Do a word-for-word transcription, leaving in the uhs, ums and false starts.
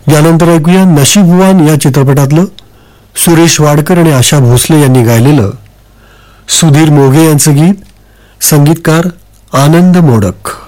यानंतर ऐकूया नशीबवान या चित्रपटातलं सुरेश वाडकर आणि आशा भोसले यांनी गायलेलं सुधीर मोघे यांचं गीत, संगीतकार आनंद मोडक.